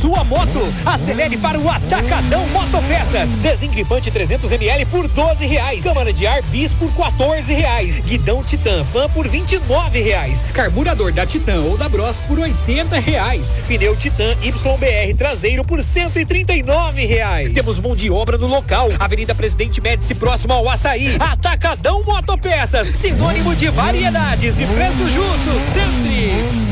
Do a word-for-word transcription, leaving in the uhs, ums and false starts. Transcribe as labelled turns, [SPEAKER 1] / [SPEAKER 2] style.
[SPEAKER 1] sua moto. Acelere para o Atacadão Motopeças. Desengripante trezentos mililitros por doze reais. Câmara de ar Bis por quatorze reais. Guidão Titan Fan por vinte e nove reais. Carburador da Titan ou da Bros por oitenta reais. Pneu Titan Y B R traseiro por cento e trinta e nove reais. Temos mão de obra no local. Avenida Presidente Médici, próximo ao Açaí. Atacadão Motopeças, sinônimo de variedades e preço justo sempre.